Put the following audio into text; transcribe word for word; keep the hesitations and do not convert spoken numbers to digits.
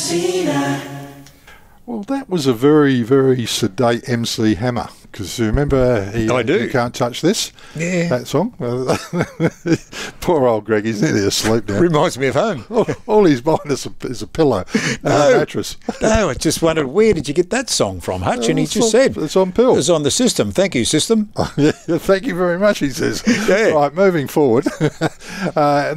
Well, that was a very, very sedate M C Hammer. Because remember, he, I do. You Can't Touch This? Yeah. That song? Poor old Greg, he's nearly asleep now. Reminds me of home. all, all he's behind is a, is a pillow and No. a mattress. No, I just wondered, where did you get that song from, Hutch? And he It's just on- said, It's on Pill. it was on the system. Thank you, system. Yeah, thank you very much, he says. Yeah. Right, moving forward. uh,